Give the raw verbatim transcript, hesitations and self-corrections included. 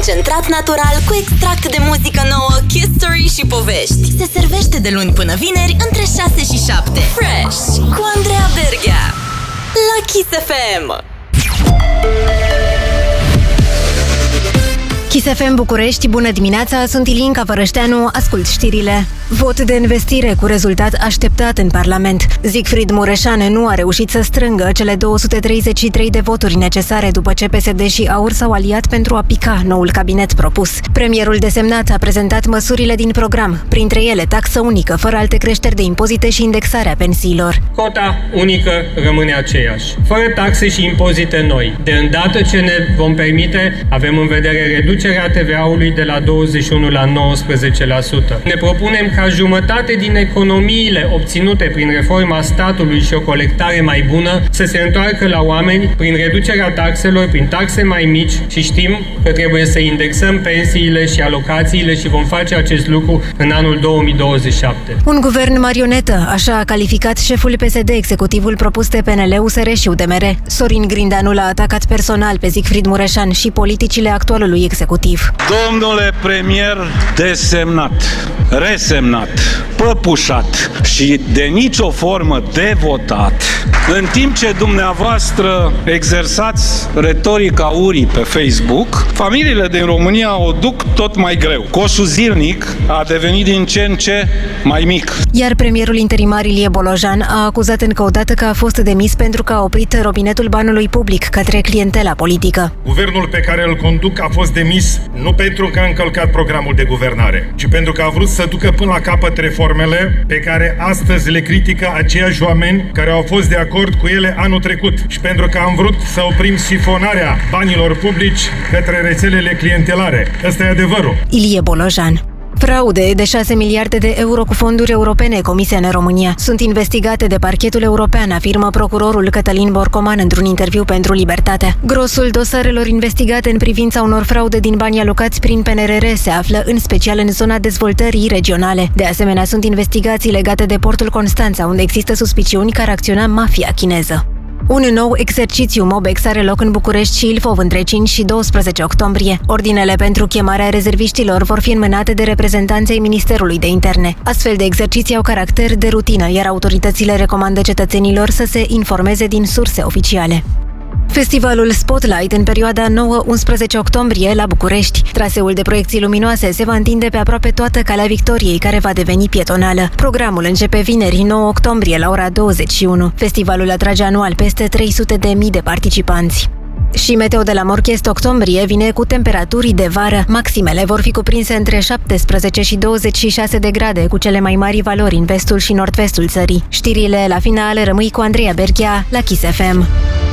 concentrat natural cu extract de muzică nouă, history și povești. Se servește de luni până vineri între șase și șapte. Fresh cu Andreea Berghea la Kiss F M. Kiss F M București, bună dimineața, sunt Ilinca Vărășteanu, ascult știrile. Vot de investire cu rezultat așteptat în Parlament. Siegfried Mureșan nu a reușit să strângă cele două sute treizeci și trei de voturi necesare după ce P S D și A U R s-au aliat pentru a pica noul cabinet propus. Premierul desemnat a prezentat măsurile din program, printre ele taxă unică, fără alte creșteri de impozite și indexarea pensiilor. Cota unică rămâne aceeași, fără taxe și impozite noi. De îndată ce ne vom permite, avem în vedere reducerea T V A-ului de la douăzeci și unu la nouăsprezece la sută. Ne propunem ca jumătate din economiile obținute prin reforma statului și o colectare mai bună să se întoarcă la oameni prin reducerea taxelor, prin taxe mai mici și știm că trebuie să indexăm pensiile și alocațiile și vom face acest lucru în anul două mii douăzeci și șapte. Un guvern marionetă, așa a calificat șeful P S D executivul propus de P N L, U S R și U D M R. Sorin Grindeanu l-a atacat personal pe Siegfried Mureșan și politicile actualului executiv. Domnule premier desemnat, resemnat, păpușat și de nicio formă devotat, în timp ce dumneavoastră exersați retorica urii pe Facebook, familiile din România o duc tot mai greu. Coșul zilnic a devenit din ce în ce mai mic. Iar premierul interimar Ilie Bolojan a acuzat încă o dată că a fost demis pentru că a oprit robinetul banului public către clientela politică. Guvernul pe care îl conduc a fost demis nu pentru că a încălcat programul de guvernare, ci pentru că a vrut să ducă până la capăt reformele pe care astăzi le critică aceiași oameni care au fost de acord cu ele anul trecut și pentru că am vrut să oprim sifonarea banilor publici către rețelele clientelare. Ăsta e adevărul. Ilie Bolojan. Fraude de șase miliarde de euro cu fonduri europene comise în România sunt investigate de Parchetul European, afirmă procurorul Cătălin Borcoman într-un interviu pentru Libertatea. Grosul dosarelor investigate în privința unor fraude din bani alocați prin P N R R se află în special în zona dezvoltării regionale. De asemenea, sunt investigații legate de portul Constanța, unde există suspiciuni că ar acționa mafia chineză. Un nou exercițiu Mobex are loc în București și Ilfov între cinci și doisprezece octombrie. Ordinele pentru chemarea rezerviștilor vor fi înmânate de reprezentanții Ministerului de Interne. Astfel de exerciții au caracter de rutină, iar autoritățile recomandă cetățenilor să se informeze din surse oficiale. Festivalul Spotlight în perioada nouă unsprezece octombrie la București. Traseul de proiecții luminoase se va întinde pe aproape toată Calea Victoriei, care va deveni pietonală. Programul începe vineri, nouă octombrie, la ora douăzeci și unu. Festivalul atrage anual peste trei sute de mii de participanți. Și meteo de la Morchest octombrie vine cu temperaturi de vară. Maximele vor fi cuprinse între șaptesprezece și douăzeci și șase de grade, cu cele mai mari valori în vestul și nord-vestul țării. Știrile la final rămâi cu Andreea Berghea la Kiss F M.